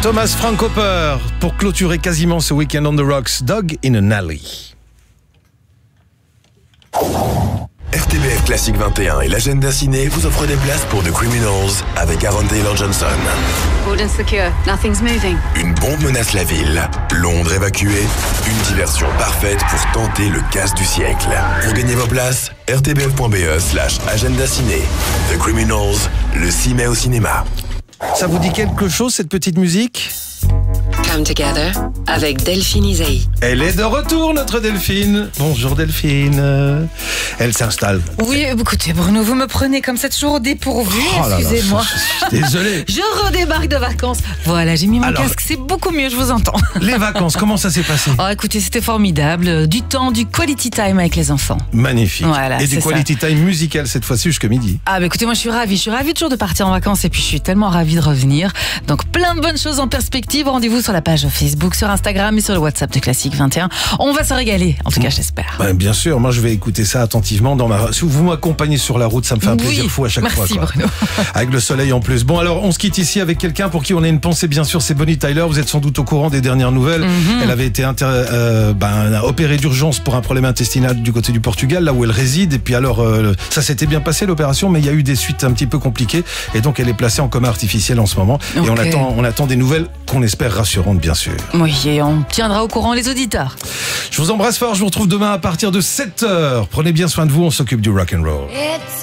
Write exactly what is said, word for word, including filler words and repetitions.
Thomas Frank Hopper pour clôturer quasiment ce week-end on the rocks, Dog in an Alley. R T B F Classique vingt et un et l'agenda ciné vous offrent des places pour The Criminals avec Aaron Taylor-Johnson. Cordon secure, nothing's moving. Une bombe menace la ville. Londres évacuée. Une diversion parfaite pour tenter le casse du siècle. Pour gagner vos places, r t b f point b e slash agenda ciné. The Criminals, le six mai au cinéma. Ça vous dit quelque chose cette petite musique ? Come Together avec Delphine Isaïe. Elle est de retour, notre Delphine. Bonjour Delphine. Euh, Elle s'installe. Oui, écoutez Bruno, vous me prenez comme ça toujours au dépourvu, Oh là là, excusez-moi. je suis désolé. Je redébarque de vacances. Voilà, j'ai mis mon Alors, casque, c'est beaucoup mieux, je vous entends. Les vacances, comment ça s'est passé ? Oh, écoutez, c'était formidable. Du temps, du quality time avec les enfants. Magnifique. Voilà, et du c'est quality time musical cette fois-ci jusqu'à midi. Ah bah écoutez, moi je suis ravie, je suis ravie toujours de partir en vacances et puis je suis tellement ravie de revenir. Donc plein de bonnes choses en perspective. Rendez-vous sur la page Facebook, sur Instagram et sur le WhatsApp de Classique vingt et un. On va se régaler, en tout cas j'espère. Ben, bien sûr, moi je vais écouter ça attentivement dans ma. Si vous m'accompagnez sur la route, ça me fait un plaisir Oui, fou à chaque merci fois. Quoi. Bruno. Avec le soleil en plus. Bon alors, on se quitte ici avec quelqu'un pour qui on a une pensée bien sûr, c'est Bonnie Tyler. Vous êtes sans doute au courant des dernières nouvelles. Mm-hmm. Elle avait été inter... euh, ben, opérée d'urgence pour un problème intestinal du côté du Portugal, là où elle réside. Et puis alors, euh, ça s'était bien passé l'opération, mais il y a eu des suites un petit peu compliquées. Et donc elle est placée en coma artificiel en ce moment. Okay. Et on attend, on attend des nouvelles qu'on espère rassurantes bien sûr. Oui, et on tiendra au courant les auditeurs. Je vous embrasse fort, je vous retrouve demain à partir de sept heures. Prenez bien soin de vous, on s'occupe du rock'n'roll.